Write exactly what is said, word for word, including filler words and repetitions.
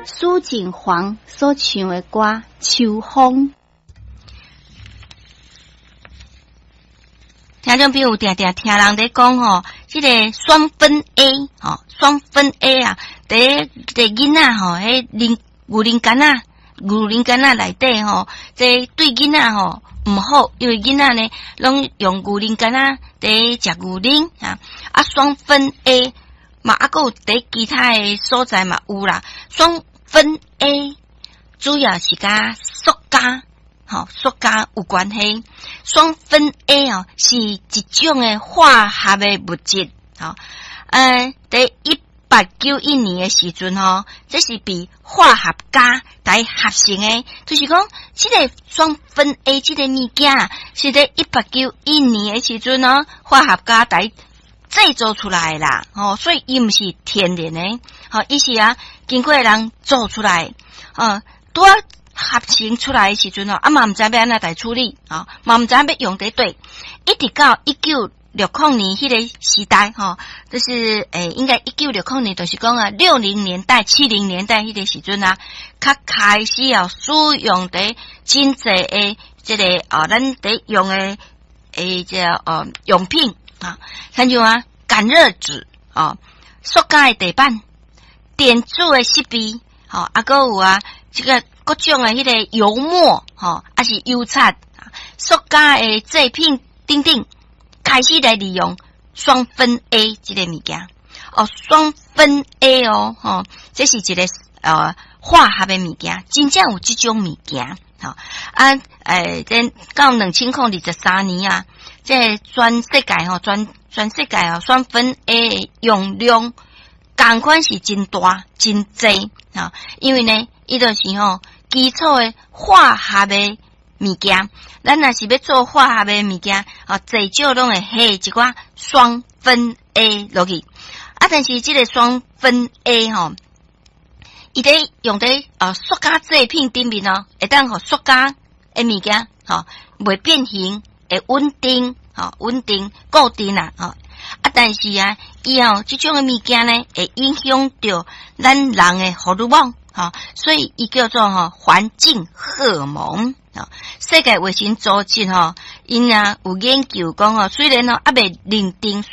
苏锦煌所唱的歌《秋风》。 听众朋友定定听人在讲吼，这个双酚 A 吼，双酚 A 啊，第第囡仔吼，迄磷牛磷酐啊，牛磷酐啊内底吼，这对囡仔吼唔好，因为囡仔呢，拢用牛磷酐啊，伫食牛磷啊，啊双酚 A 嘛，啊个有伫其他的所在嘛有啦，双酚 A 主要是甲塑胶。好，塑胶有关系。双酚 A 哦，是一种的化学的物质。好，呃，在一八九一年的时阵吼，这是被化学家来合成的，就是讲，这个双酚 A 这个物件是在一八九一年的时阵哦，化学家来制造出来的啦。哦，所以伊毋是天然的，好，伊是啊，经过人做出来，呃，拄啊。合成出来的时阵哦，啊嘛毋知要安怎来处理啊，嘛毋知要用伫对，一直到一九六零年迄个时代吼，就是诶、欸，应该一九六零年，就是讲啊六零年代、七零年代迄个时阵啊，较开始哦使用伫真侪诶，即个啊，咱伫用诶诶，即呃用品啊，像像啊感热纸啊，塑胶诶地板、电子诶设备，吼，啊个有啊，这个。各种诶，迄个油墨，吼，还是油漆、塑胶诶制品等等，开始来利用双酚 A 这个物件。哦，双酚 A 哦，吼，这是一个呃化学诶物件，真正有这种物件。吼，啊，诶，在到两千零二十三年啊，这全世界吼，全全世界哦，双酚 A 用量同款是真大、真济啊，因为呢，伊就是吼。基础的化学的物件，咱若是要做化学的物件，啊，最少拢会下一寡双酚 A 落去。啊，但是这个双酚 A 吼，伊伫用伫啊塑胶制品顶面哦，会当互塑胶的物件，吼袂变形，会稳定，吼稳定固定啦，吼。啊，但是啊，以后这种的物件呢，会影响到咱人的荷尔蒙。好，所以伊叫做吼环境荷尔蒙啊。世界卫生组织吼，因啊有研究讲吼，虽然吼还未认定。